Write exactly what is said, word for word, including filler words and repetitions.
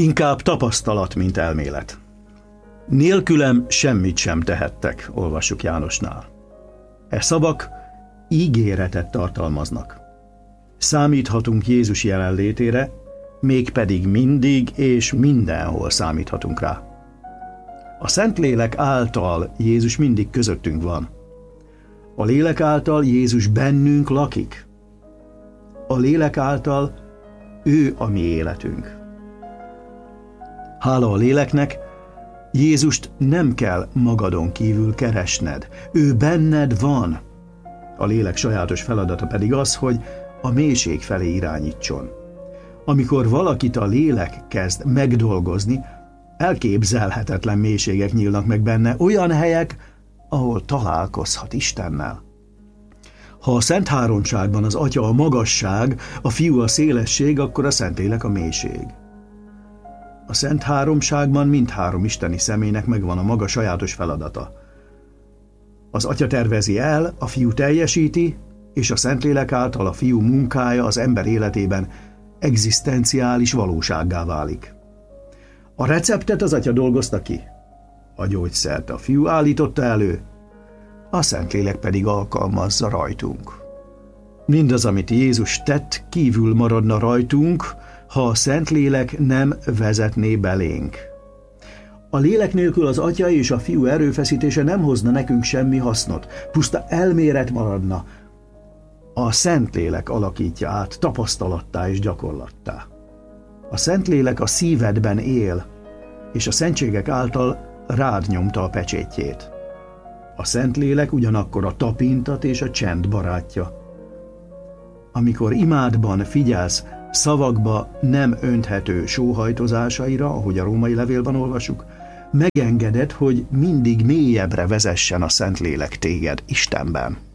Inkább tapasztalat, mint elmélet. Nélkülem semmit sem tehettek, olvassuk Jánosnál. E szavak ígéretet tartalmaznak. Számíthatunk Jézus jelenlétére, mégpedig mindig és mindenhol számíthatunk rá. A Szentlélek által Jézus mindig közöttünk van. A lélek által Jézus bennünk lakik. A lélek által ő a mi életünk. Hála a léleknek, Jézust nem kell magadon kívül keresned. Ő benned van. A lélek sajátos feladata pedig az, hogy a mélység felé irányítson. Amikor valakit a lélek kezd megdolgozni, elképzelhetetlen mélységek nyílnak meg benne, olyan helyek, ahol találkozhat Istennel. Ha a Szent Háromságban az Atya a magasság, a Fiú a szélesség, akkor a Szentlélek a mélység. A Szent Háromságban mindhárom isteni személynek megvan a maga sajátos feladata. Az Atya tervezi el, a Fiú teljesíti, és a Szentlélek által a Fiú munkája az ember életében egzisztenciális valósággá válik. A receptet az Atya dolgozta ki, a gyógyszert a Fiú állította elő, a Szentlélek pedig alkalmazza rajtunk. Mindaz, amit Jézus tett, kívül maradna rajtunk, ha a Szentlélek nem vezetné belénk. A lélek nélkül az Atya és a Fiú erőfeszítése nem hozna nekünk semmi hasznot, puszta elmélet maradna. A Szentlélek alakítja át tapasztalattá és gyakorlattá. A Szentlélek a szívedben él, és a szentségek által rád nyomta a pecsétjét. A Szentlélek ugyanakkor a tapintat és a csend barátja. Amikor imádban figyelsz szavakba nem önthető sóhajtozásaira, ahogy a római levélben olvasjuk, megengeded, hogy mindig mélyebbre vezessen a Szentlélek téged Istenben.